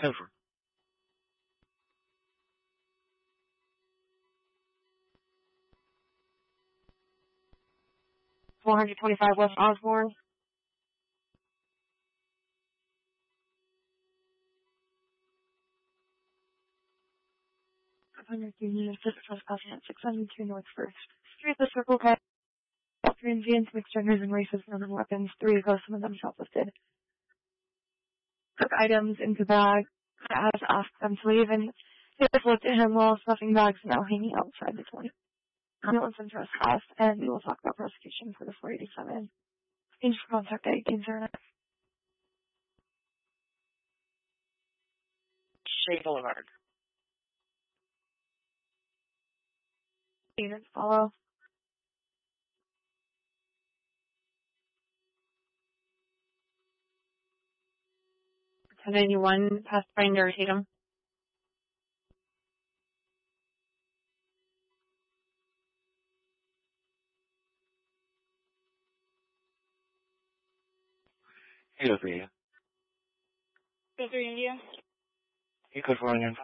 10-4. 425 West Osborne. Union Pacific Trespassing at 672 North First Street. The Circle K. Transient, mixed genders and races, known weapons. 3 ago, some of them shoplifted. Took items into bag. As asked them to leave, and they just looked at him while stuffing bags now hanging outside the 20. Ambulance and trespass, and we will talk about prosecution for the 487. Change for contact at 1809. Shea Boulevard. Units follow. Anyone Pathfinder Tatum? Hey, over here. Go through India. You could run info.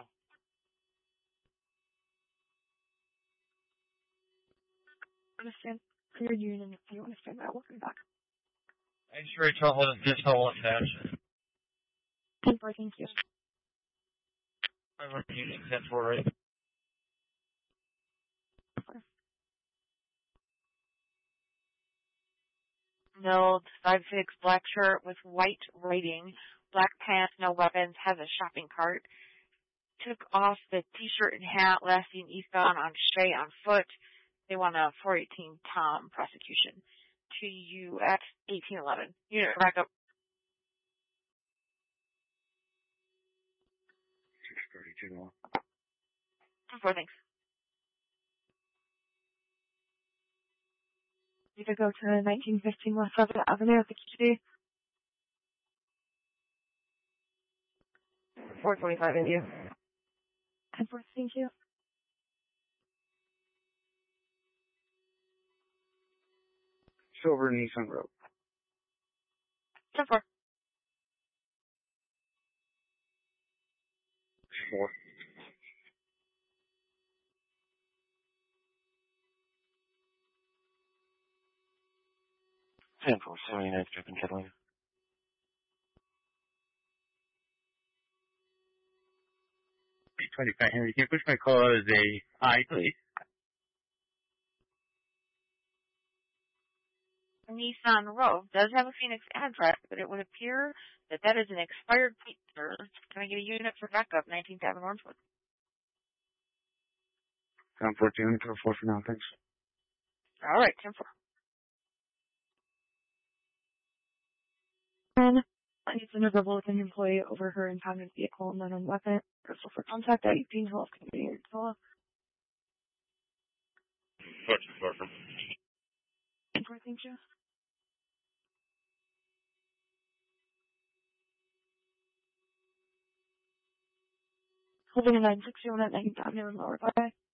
Understand. Clear union if you understand that. Welcome back. I'm sure it's all this whole attached. Thank you. I'm using that for it. Milled 5'6", black shirt with white writing, black pants, no weapons, has a shopping cart. Took off the t-shirt and hat, last seen eastbound on Shea on foot. They want a 418 Tom prosecution. To UX 1811. Unit back up. 632 more. 4, thanks. You could go to 1915 West 7th Avenue at the QT. 425 India. 10-4, thank you. Silver Nissan Road. 10-4. 4. Ten for 79th Strip in Catalina. $25, Henry. Can you push my call as a I, please? Nissan Rogue does have a Phoenix address, but it would appear that that is an expired plate, sir. Can I get a unit for backup, 19th Avenue, Orangewood? 10-4, unit to 4 for now, thanks. All right, 10-4. I need to know with an employee over her impounded vehicle and then a weapon. Crystal for contact at 18 Health Convenience. 4. 10-4, thank you. Holding a 961 at 9th Avenue in Lower Bay.